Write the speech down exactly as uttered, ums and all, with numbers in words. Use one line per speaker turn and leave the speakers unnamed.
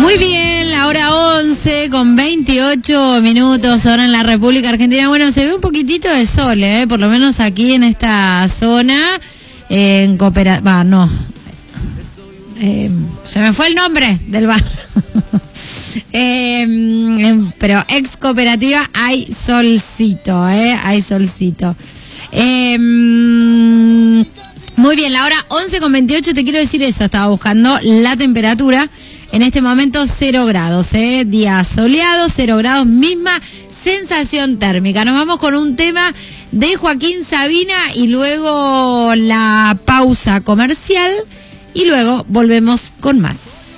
Muy bien, la hora once con veintiocho minutos ahora en la República Argentina. Bueno, se ve un poquitito de sol, ¿eh? Por lo menos aquí en esta zona, eh, en cooperativa, bah, no, eh, se me fue el nombre del bar. eh, pero ex cooperativa hay solcito, ¿eh? Hay solcito. Eh, Muy bien, la hora once con veintiocho, te quiero decir eso, estaba buscando la temperatura, en este momento cero grados, ¿eh? Día soleado, cero grados, misma sensación térmica. Nos vamos con un tema de Joaquín Sabina y luego la pausa comercial y luego volvemos con más.